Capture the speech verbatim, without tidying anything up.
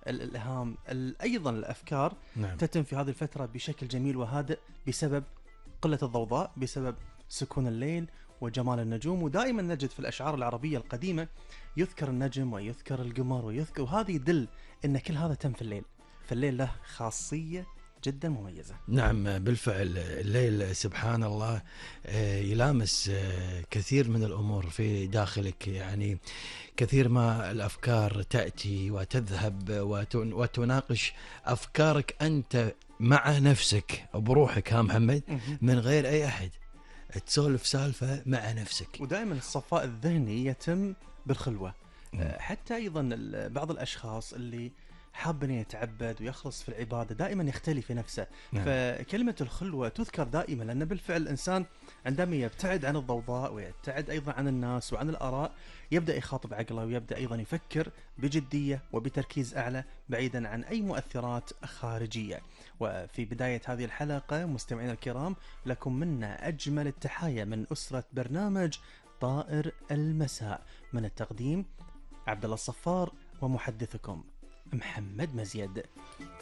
الإلهام، أيضا الأفكار نعم. تتم في هذه الفترة بشكل جميل وهادئ بسبب قلة الضوضاء، بسبب سكون الليل وجمال النجوم. ودائما نجد في الأشعار العربية القديمة يذكر النجم ويذكر القمر ويذكر، وهذا يدل أن كل هذا تم في الليل. فالليل له خاصية جدا مميزة. نعم بالفعل، الليل سبحان الله يلامس كثير من الأمور في داخلك، يعني كثير ما الأفكار تأتي وتذهب وتناقش أفكارك أنت مع نفسك بروحك ها محمد، من غير أي أحد، تسولف سالفة مع نفسك. ودائما الصفاء الذهني يتم بالخلوة. حتى أيضا بعض الأشخاص اللي حاب أن يتعبد ويخلص في العبادة دائما يختلي في نفسه. نعم. فكلمة الخلوة تذكر دائما، لأن بالفعل الإنسان عندما يبتعد عن الضوضاء ويبتعد أيضا عن الناس وعن الآراء يبدأ يخاطب عقله، ويبدأ أيضا يفكر بجدية وبتركيز أعلى بعيدا عن أي مؤثرات خارجية. وفي بداية هذه الحلقة مستمعينا الكرام، لكم منا أجمل التحايا من أسرة برنامج طائر المساء، من التقديم عبد الله الصفار ومحدثكم محمد مزيد.